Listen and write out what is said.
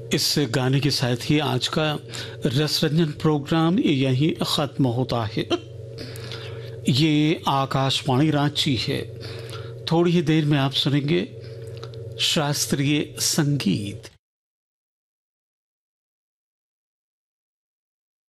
इस गाने के साथ ही आज का रसरंजन प्रोग्राम यहीं ख़त्म होता है। ये आकाशवाणी रांची है। थोड़ी ही देर में आप सुनेंगे शास्त्रीय संगीत।